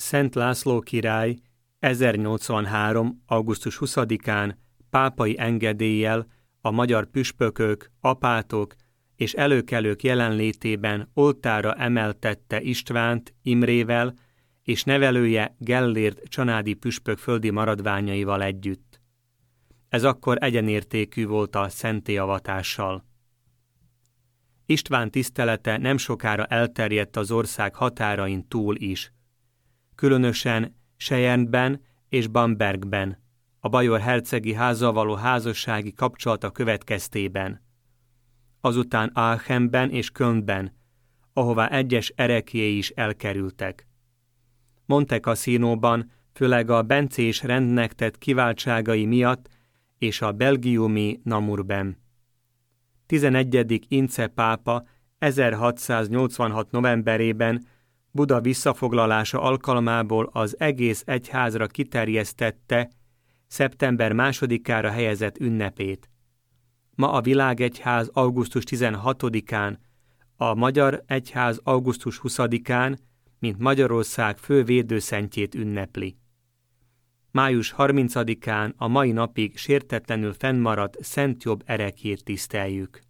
Szent László király 1083. augusztus 20-án pápai engedéllyel a magyar püspökök, apátok és előkelők jelenlétében oltárra emeltette Istvánt Imrével és nevelője Gellért csanádi püspök földi maradványaival együtt. Ez akkor egyenértékű volt a szentélyavatással. István tisztelete nem sokára elterjedt az ország határain túl is. Különösen Seyernben és Bambergben, a Bajor hercegi házzal való házassági kapcsolata következtében. Azután Aachenben és Kölnben, ahová egyes ereklyéi is elkerültek. Monte Cassinóban, főleg a bencés rendnek tett kiváltságai miatt és a belgiumi Namurben. 11. Ince pápa 1686. novemberében Buda visszafoglalása alkalmából az egész egyházra kiterjesztette szeptember 2-ára helyezett ünnepét. Ma a világegyház augusztus 16-án, a magyar egyház augusztus 20-án, mint Magyarország fő védőszentjét ünnepli. Május 30-án a mai napig sértetlenül fennmaradt Szent Jobb ereklyét tiszteljük.